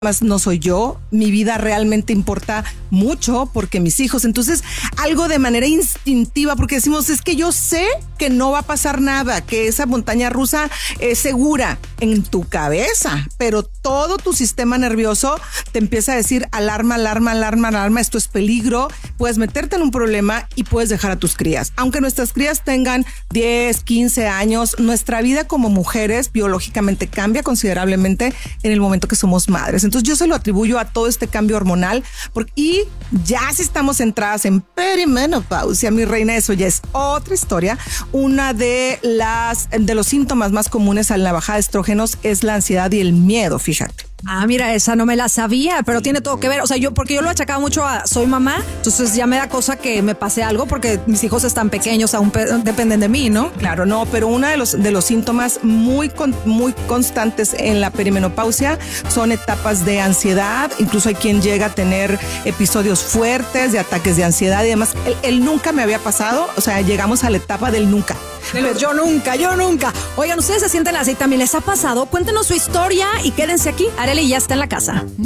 más no soy yo, mi vida realmente importa mucho porque mis hijos, entonces algo de manera instintiva, porque decimos, es que yo sé que no va a pasar nada, que esa montaña rusa es segura en tu cabeza, pero todo tu sistema nervioso te empieza a decir alarma, alarma, alarma, alarma, esto es peligro, puedes meterte en un problema y puedes dejar a tus crías. Aunque nuestras crías tengan 10, 15 años, nuestra vida como mujeres biológicamente cambia considerablemente en el momento que somos madres. Entonces yo se lo atribuyo a todo este cambio hormonal y ya si estamos entradas en perimenopausia, mi reina, eso ya es otra historia. Una de los síntomas más comunes a la bajada de estrógenos es la ansiedad y el miedo, fíjate. Ah, mira, esa no me la sabía, pero tiene todo que ver. O sea, porque yo lo achacaba mucho a soy mamá, entonces ya me da cosa que me pase algo porque mis hijos están pequeños, aún dependen de mí, ¿no? Claro, no, pero uno de los síntomas muy constantes en la perimenopausia son etapas de ansiedad. Incluso hay quien llega a tener episodios fuertes de ataques de ansiedad y demás. El nunca me había pasado, o sea, llegamos a la etapa del nunca. Yo nunca. Oigan, ustedes se sienten así, también les ha pasado. Cuéntenos su historia y quédense aquí. Arely ya está en la casa.